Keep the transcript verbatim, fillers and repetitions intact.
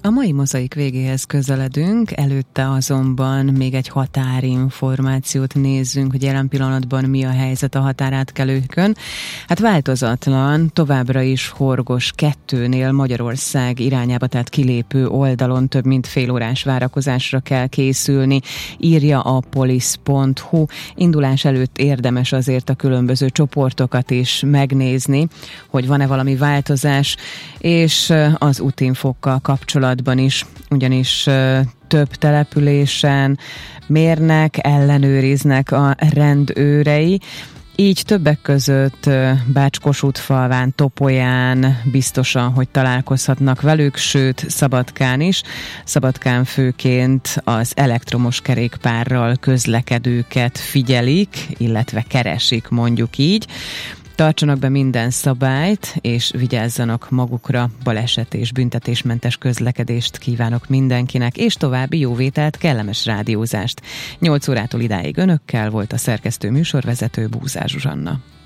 A mai mozaik végéhez közeledünk, előtte azonban még egy határinformációt nézzünk, hogy jelen pillanatban mi a helyzet a határátkelőkön. Hát változatlan, továbbra is Horgos kettőnél Magyarország irányába, tehát kilépő oldalon több mint fél órás várakozásra kell készülni, írja a polisz pont hu. Indulás előtt érdemes azért a különböző csoportokat is megnézni, hogy van-e valami változás, és az útinfokkal kapcsolatban is, ugyanis több településen mérnek, ellenőriznek a rendőrei, így többek között Bács-Kossuth-Falván, Topolyán biztosan, hogy találkozhatnak velük, sőt Szabadkán is. Szabadkán főként az elektromos kerékpárral közlekedőket figyelik, illetve keresik, mondjuk így. Tartsanak be minden szabályt, és vigyázzanak magukra, baleset és büntetésmentes közlekedést kívánok mindenkinek, és további jóvételt, kellemes rádiózást. nyolc órától idáig önökkel volt a szerkesztő műsorvezető, Búzár Zsuzsanna.